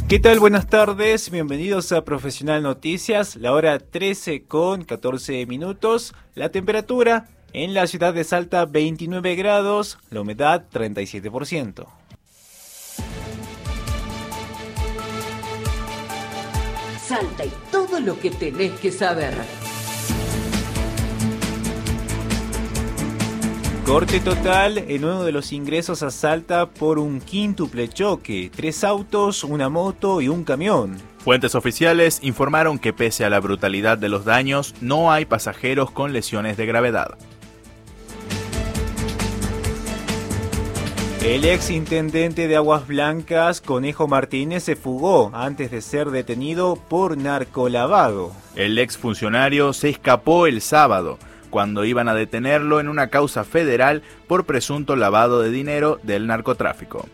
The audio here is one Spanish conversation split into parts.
¿Qué tal? Buenas tardes, bienvenidos a Profesional Noticias, la hora 13:14. La temperatura en la ciudad de Salta 29 grados, la humedad 37%. Salta y todo lo que tenés que saber. Corte total en uno de los ingresos a Salta por un quíntuple choque, 3 autos, una moto y un camión. Fuentes oficiales informaron que pese a la brutalidad de los daños, no hay pasajeros con lesiones de gravedad. El ex intendente de Aguas Blancas, Conejo Martínez, se fugó antes de ser detenido por narcolavado. El ex funcionario se escapó el sábado, cuando iban a detenerlo en una causa federal por presunto lavado de dinero del narcotráfico.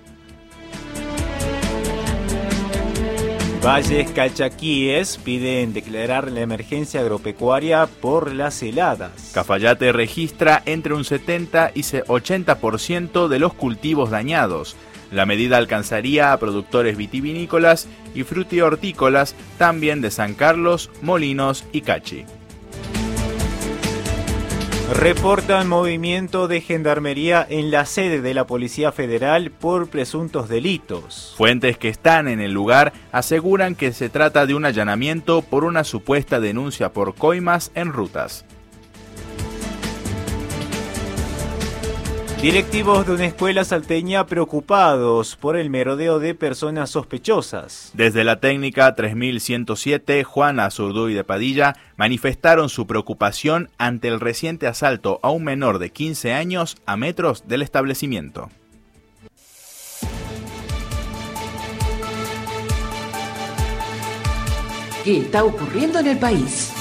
Valles Calchaquíes piden declarar la emergencia agropecuaria por las heladas. Cafayate registra entre un 70 y 80% de los cultivos dañados. La medida alcanzaría a productores vitivinícolas y frutihortícolas, también de San Carlos, Molinos y Cachi. Reportan movimiento de gendarmería en la sede de la Policía Federal por presuntos delitos. Fuentes que están en el lugar aseguran que se trata de un allanamiento por una supuesta denuncia por coimas en rutas. Directivos de una escuela salteña preocupados por el merodeo de personas sospechosas. Desde la técnica 3107, Juana Azurduy de Padilla manifestaron su preocupación ante el reciente asalto a un menor de 15 años a metros del establecimiento. ¿Qué está ocurriendo en el país?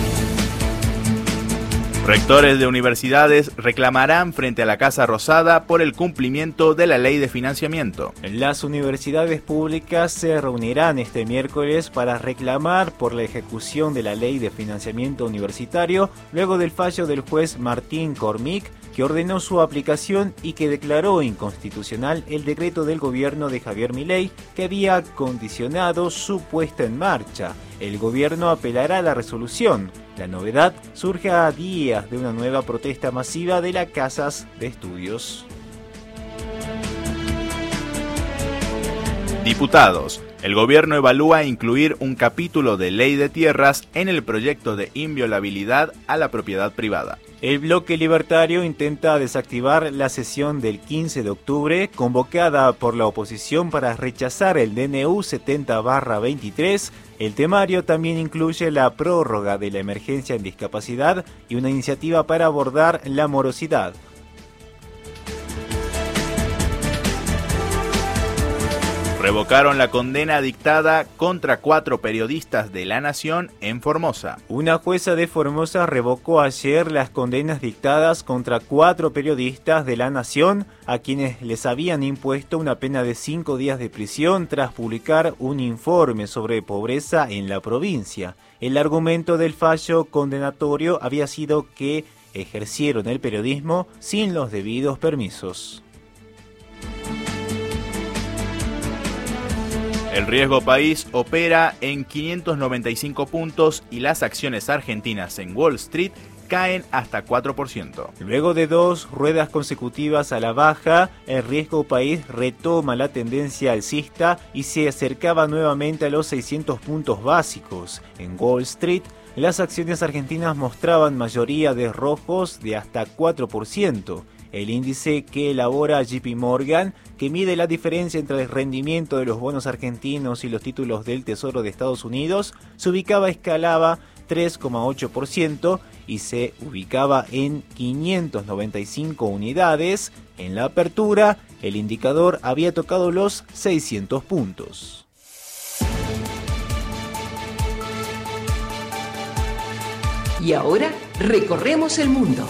Rectores de universidades reclamarán frente a la Casa Rosada por el cumplimiento de la ley de financiamiento. Las universidades públicas se reunirán este miércoles para reclamar por la ejecución de la ley de financiamiento universitario luego del fallo del juez Martín Cormic, que ordenó su aplicación y que declaró inconstitucional el decreto del gobierno de Javier Milei que había condicionado su puesta en marcha. El gobierno apelará a la resolución. La novedad surge a días de una nueva protesta masiva de las casas de estudios. Diputados. El gobierno evalúa incluir un capítulo de ley de tierras en el proyecto de inviolabilidad a la propiedad privada. El bloque libertario intenta desactivar la sesión del 15 de octubre convocada por la oposición para rechazar el DNU 70/23. El temario también incluye la prórroga de la emergencia en discapacidad y una iniciativa para abordar la morosidad. Revocaron la condena dictada contra 4 periodistas de La Nación en Formosa. Una jueza de Formosa revocó ayer las condenas dictadas contra 4 periodistas de La Nación a quienes les habían impuesto una pena de 5 días de prisión tras publicar un informe sobre pobreza en la provincia. El argumento del fallo condenatorio había sido que ejercieron el periodismo sin los debidos permisos. El riesgo país opera en 595 puntos y las acciones argentinas en Wall Street caen hasta 4%. Luego de 2 ruedas consecutivas a la baja, el riesgo país retoma la tendencia alcista y se acercaba nuevamente a los 600 puntos básicos. En Wall Street, las acciones argentinas mostraban mayoría de rojos de hasta 4%. El índice que elabora JP Morgan, que mide la diferencia entre el rendimiento de los bonos argentinos y los títulos del Tesoro de Estados Unidos, escalaba 3,8% y se ubicaba en 595 unidades. En la apertura, el indicador había tocado los 600 puntos. Y ahora recorremos el mundo.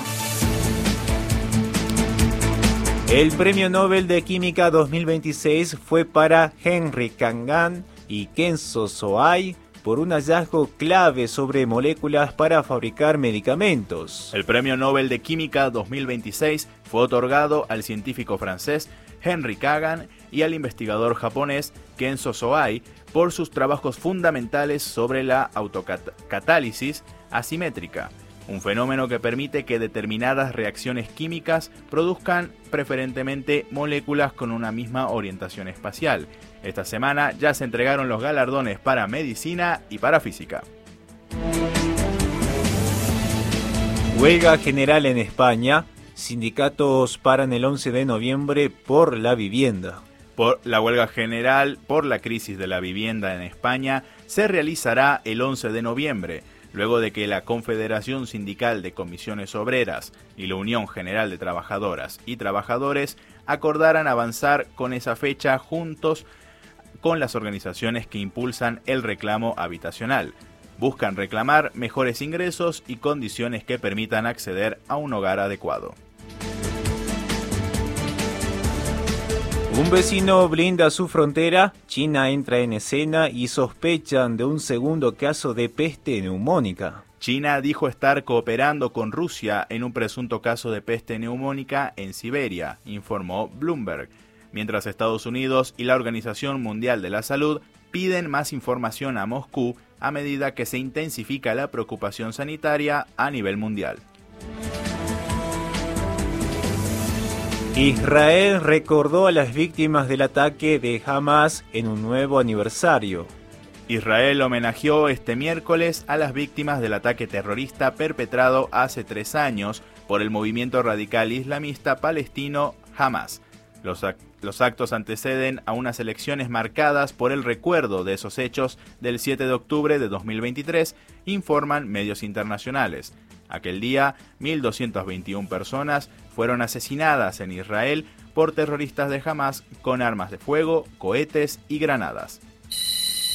El Premio Nobel de Química 2026 fue para Henry Kangan y Kenzo Soai por un hallazgo clave sobre moléculas para fabricar medicamentos. El Premio Nobel de Química 2026 fue otorgado al científico francés Henry Kangan y al investigador japonés Kenzo Soai por sus trabajos fundamentales sobre la autocatálisis asimétrica, un fenómeno que permite que determinadas reacciones químicas produzcan preferentemente moléculas con una misma orientación espacial. Esta semana ya se entregaron los galardones para medicina y para física. Huelga general en España. Sindicatos paran el 11 de noviembre por la vivienda. La huelga general por la crisis de la vivienda en España se realizará el 11 de noviembre, luego de que la Confederación Sindical de Comisiones Obreras y la Unión General de Trabajadoras y Trabajadores acordaran avanzar con esa fecha juntos con las organizaciones que impulsan el reclamo habitacional. Buscan reclamar mejores ingresos y condiciones que permitan acceder a un hogar adecuado. Un vecino blinda su frontera, China entra en escena y sospechan de un segundo caso de peste neumónica. China dijo estar cooperando con Rusia en un presunto caso de peste neumónica en Siberia, informó Bloomberg, mientras Estados Unidos y la Organización Mundial de la Salud piden más información a Moscú a medida que se intensifica la preocupación sanitaria a nivel mundial. Israel recordó a las víctimas del ataque de Hamas en un nuevo aniversario. Israel homenajeó este miércoles a las víctimas del ataque terrorista perpetrado hace 3 años por el movimiento radical islamista palestino Hamas. Los actos anteceden a unas elecciones marcadas por el recuerdo de esos hechos del 7 de octubre de 2023, informan medios internacionales. Aquel día, 1.221 personas fueron asesinadas en Israel por terroristas de Hamas con armas de fuego, cohetes y granadas.